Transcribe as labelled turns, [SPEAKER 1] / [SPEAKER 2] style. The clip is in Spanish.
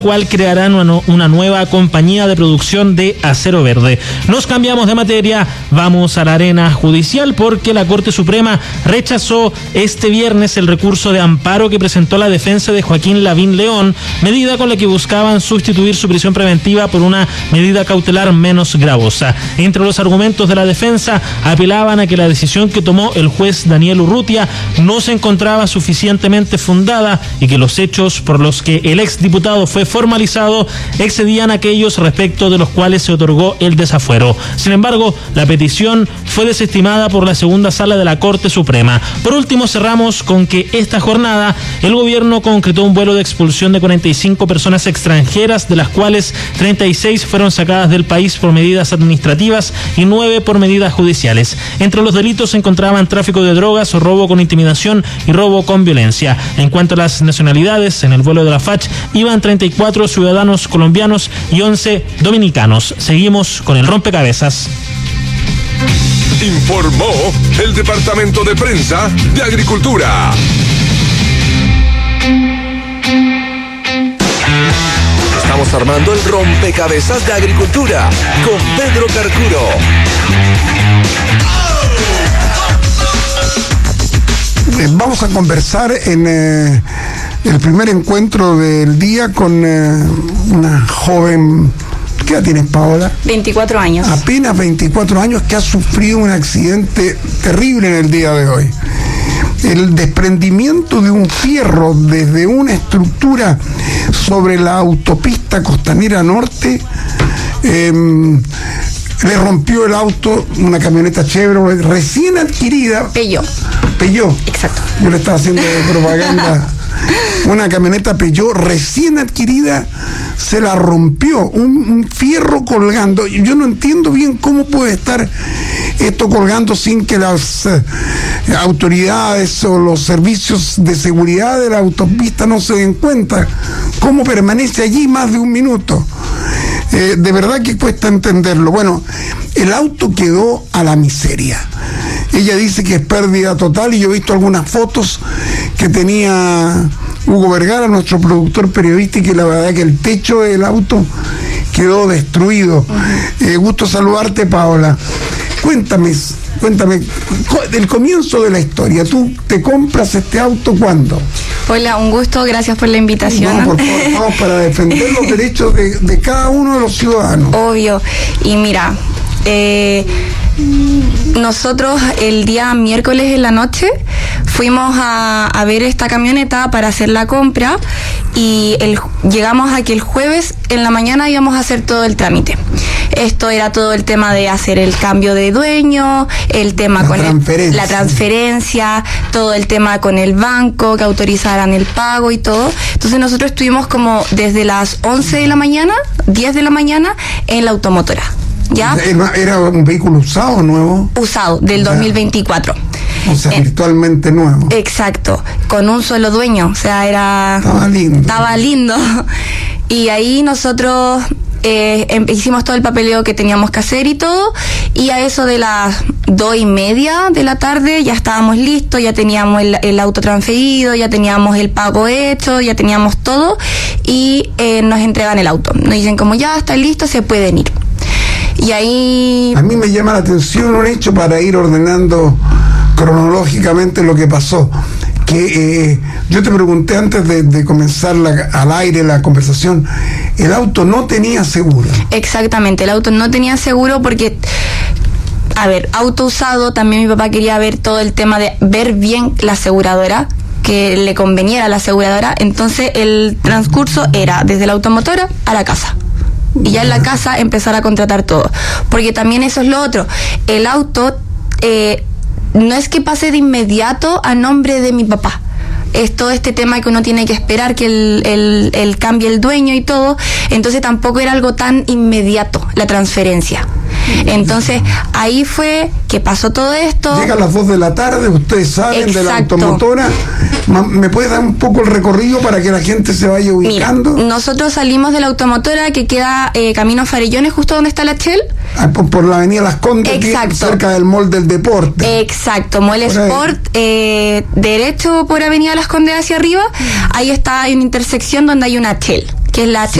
[SPEAKER 1] cual crearán una nueva compañía de producción de acero verde. Nos cambiamos de materia, vamos a la arena judicial porque la Corte Suprema rechazó este viernes el recurso de amparo que presentó la defensa de Joaquín Lavín León, medida con la que buscaban sustituir su prisión preventiva por una medida cautelar menos gravosa. Entre los argumentos de la defensa, apelaban a que la decisión que tomó el juez Daniel Urrutia no se encontraba suficientemente fundada y que los hechos por los que el exdiputado fue formalizado excedían aquellos respecto de los cuales se otorgó el desafuero. Sin embargo, la petición fue desestimada por la segunda sala de la Corte Suprema. Por último, cerramos con que esta jornada el gobierno concretó un vuelo de expulsión de 45 personas extranjeras, de las cuales 36 fueron sacadas del país por medidas administrativas y 9 por medidas judiciales. Entre los delitos se encontraban tráfico de drogas, robo con intimidación y robo con violencia. En cuanto a las nacionalidades, en el vuelo de la FACH iban 34 ciudadanos colombianos y 11 dominicanos. Seguimos con el rompecabezas.
[SPEAKER 2] Informó el Departamento de Prensa de Agricultura. Estamos armando el rompecabezas de Agricultura con Pedro Carcuro.
[SPEAKER 3] Vamos a conversar en el primer encuentro del día con una joven. ¿Qué edad tienes, Paola?
[SPEAKER 4] 24 años.
[SPEAKER 3] Apenas 24 años, que ha sufrido un accidente terrible en el día de hoy. El desprendimiento de un fierro desde una estructura sobre la autopista Costanera Norte le rompió el auto, una camioneta Chevrolet recién adquirida.
[SPEAKER 4] Peugeot. Exacto.
[SPEAKER 3] Yo le estaba haciendo propaganda. Una camioneta Peugeot recién adquirida se la rompió, un fierro colgando. Yo no entiendo bien cómo puede estar esto colgando sin que las autoridades o los servicios de seguridad de la autopista no se den cuenta. ¿Cómo permanece allí más de un minuto? De verdad que cuesta entenderlo. Bueno, el auto quedó a la miseria. Ella dice que es pérdida total y yo he visto algunas fotos que tenía Hugo Vergara, nuestro productor periodístico, y la verdad que el techo del auto quedó destruido. Gusto saludarte, Paola. Cuéntame del comienzo de la historia. ¿Tú te compras este auto cuándo?
[SPEAKER 4] Hola, un gusto, gracias por la invitación.
[SPEAKER 3] No, por favor, estamos para defender los derechos de cada uno de los ciudadanos.
[SPEAKER 4] Obvio. Y mira, nosotros el día miércoles en la noche fuimos a ver esta camioneta para hacer la compra y llegamos a que el jueves en la mañana íbamos a hacer todo el trámite. Esto era todo el tema de hacer el cambio de dueño, el tema con la transferencia, todo el tema con el banco, que autorizaran el pago y todo. Entonces nosotros estuvimos como desde las 11 de la mañana, 10 de la mañana, en la automotora. ¿Ya?
[SPEAKER 3] ¿Era un vehículo usado o nuevo?
[SPEAKER 4] Usado, del 2024.
[SPEAKER 3] O sea, virtualmente nuevo.
[SPEAKER 4] Exacto, con un solo dueño, o sea, Estaba lindo. Y ahí nosotros hicimos todo el papeleo que teníamos que hacer y todo, y a eso de las 2:30 de la tarde ya estábamos listos, ya teníamos el auto transferido, ya teníamos el pago hecho, ya teníamos todo, y nos entregan el auto. Nos dicen como ya está listo, se pueden ir. Y ahí... A
[SPEAKER 3] mí me llama la atención un hecho para ir ordenando cronológicamente lo que pasó. Que yo te pregunté antes de comenzar al aire la conversación, el auto no tenía seguro.
[SPEAKER 4] Exactamente, el auto no tenía seguro porque, a ver, auto usado, también mi papá quería ver todo el tema de ver bien la aseguradora, que le conveniera a la aseguradora. Entonces el transcurso era desde la automotora a la casa. Y ya en la casa empezar a contratar todo. Porque también eso es lo otro. El auto no es que pase de inmediato a nombre de mi papá. Es todo este tema que uno tiene que esperar que él cambie el dueño y todo. Entonces tampoco era algo tan inmediato la transferencia. Entonces ahí fue que pasó todo esto.
[SPEAKER 3] Llega a las 2 de la tarde, ustedes salen
[SPEAKER 4] Exacto.
[SPEAKER 3] de la automotora. ¿Me puedes dar un poco el recorrido para que la gente se vaya ubicando?
[SPEAKER 4] Mira, nosotros salimos de la automotora que queda camino a Farellones, justo donde está la Shell.
[SPEAKER 3] Por la avenida Las Condes, cerca del Mall del Deporte.
[SPEAKER 4] Exacto, Mall Sport, derecho por avenida Las Condes hacia arriba. Ahí está, hay una intersección donde hay una Shell. que es la